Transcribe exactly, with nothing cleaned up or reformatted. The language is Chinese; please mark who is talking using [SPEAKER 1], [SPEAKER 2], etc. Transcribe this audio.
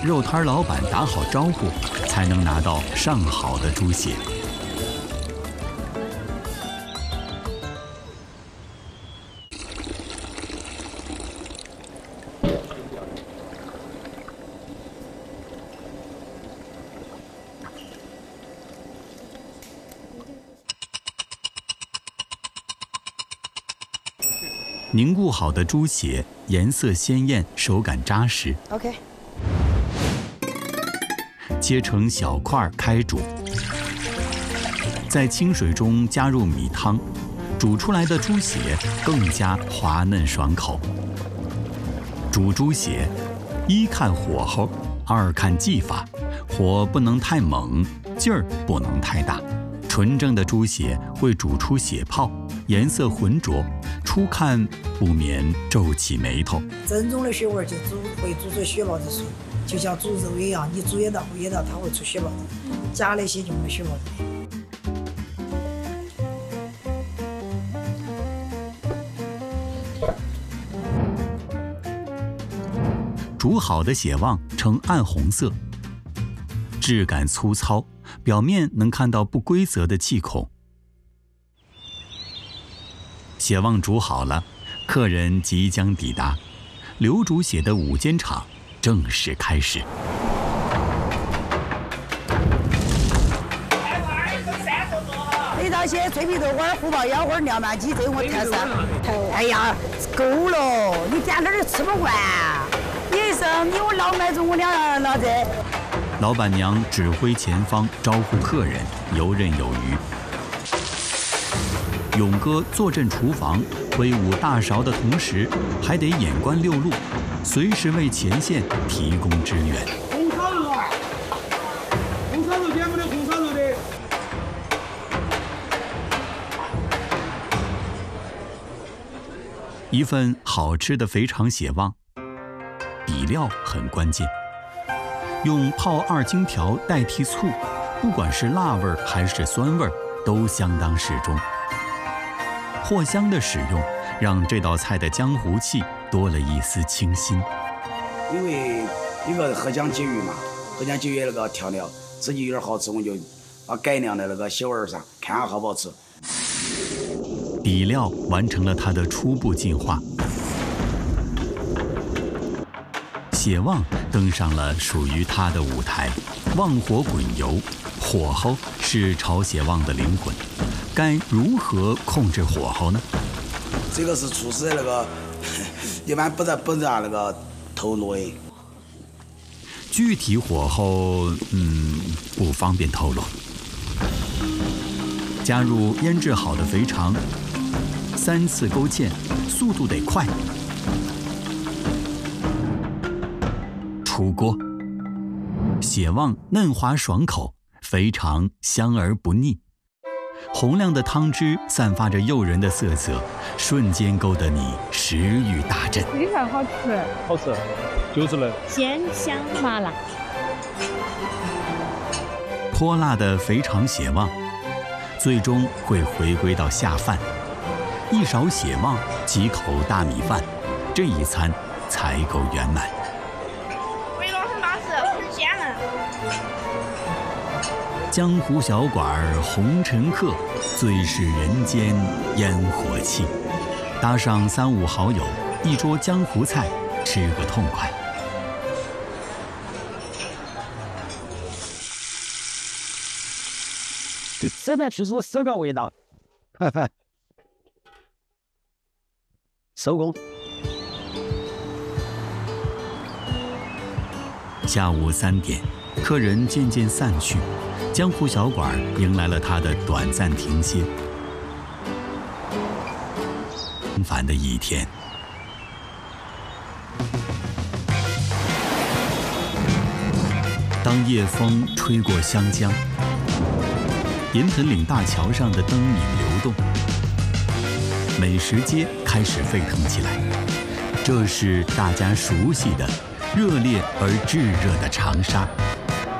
[SPEAKER 1] 肉摊老板打好招呼，才能拿到上好的猪血。凝固好的猪血颜色鲜艳，手感扎实。
[SPEAKER 2] OK。
[SPEAKER 1] 切成小块开煮，在清水中加入米汤，煮出来的猪血更加滑嫩爽口。煮猪血，一看火候，二看技法，火不能太猛，劲儿不能太大。纯正的猪血会煮出血泡，颜色浑浊，初看不免皱起眉头。
[SPEAKER 2] 正宗的血味就煮会煮出血泡子水，就像煮肉一样，你煮一道一道，它会出血泡子，加那些就没血泡子。
[SPEAKER 1] 煮好的血旺呈暗红色，质感粗糙，表面能看到不规则的气孔。血旺煮好了，客人即将抵达，刘煮血的午间场正式开始。
[SPEAKER 2] 你那些脆皮豆花、虎豹腰花、凉拌鸡，这我看上。哎呀，够了，你点点儿就吃不完。你一生你我老买中我两样老子。
[SPEAKER 1] 老板娘指挥前方招呼客人，游刃有余。勇哥坐镇厨房，挥舞大勺的同时，还得眼观六路，随时为前线提供支援。
[SPEAKER 3] 红烧肉啊，红烧肉点不得红烧肉的。
[SPEAKER 1] 一份好吃的肥肠血旺，底料很关键。用泡二荆条代替醋，不管是辣味儿还是酸味儿，都相当适中。藿香的使用，让这道菜的江湖气多了一丝清新。
[SPEAKER 4] 因为一个合江鲫鱼嘛，合江鲫鱼那个调料自己有点好吃，我就把改良在那个血味上，看下好不好吃。
[SPEAKER 1] 底料完成了它的初步进化，血旺登上了属于它的舞台，旺火滚油，火候是炒血旺的灵魂。该如何控制火候呢？
[SPEAKER 4] 这个是厨师的那个，一般不在不在那个透露的。
[SPEAKER 1] 具体火候，嗯，不方便透露。加入腌制好的肥肠，三次勾芡，速度得快。出锅，血旺嫩滑爽口，肥肠香而不腻。红亮的汤汁散发着诱人的色泽，瞬间勾得你食欲大振。
[SPEAKER 5] 非常好吃，
[SPEAKER 3] 好吃，就是那
[SPEAKER 5] 鲜香麻辣。
[SPEAKER 1] 泼辣的肥肠血旺，最终会回归到下饭。一勺血旺，几口大米饭，这一餐才够圆满。
[SPEAKER 6] 味道很巴适，很鲜嫩。
[SPEAKER 1] 江湖小馆红尘客，最是人间烟火气。搭上三五好友，一桌江湖菜，吃个痛快。
[SPEAKER 3] 这边就是我手个味道，哈哈，收工。
[SPEAKER 1] 下午三点，客人渐渐散去。江湖小馆迎来了它的短暂停歇。平凡的一天，当夜风吹过湘江，银盆岭大桥上的灯影流动，美食街开始沸腾起来。这是大家熟悉的、热烈而炙热的长沙。